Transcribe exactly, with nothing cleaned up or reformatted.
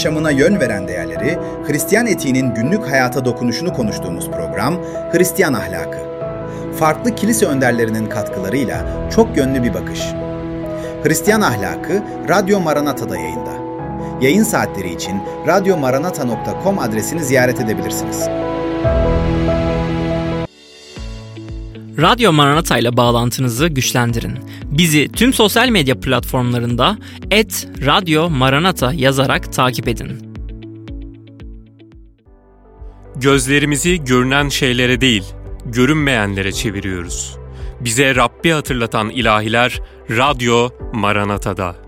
yaşamına yön veren değerleri, Hristiyan etiğinin günlük hayata dokunuşunu konuştuğumuz program Hristiyan Ahlakı. Farklı kilise önderlerinin katkılarıyla çok yönlü bir bakış. Hristiyan Ahlakı, Radyo Maranata'da yayında. Yayın saatleri için radyo maranata nokta com adresini ziyaret edebilirsiniz. Radyo Maranata ile bağlantınızı güçlendirin. Bizi tüm sosyal medya platformlarında et radyo maranata yazarak takip edin. Gözlerimizi görünen şeylere değil, görünmeyenlere çeviriyoruz. Bize Rabbi hatırlatan ilahiler Radyo Maranata'da.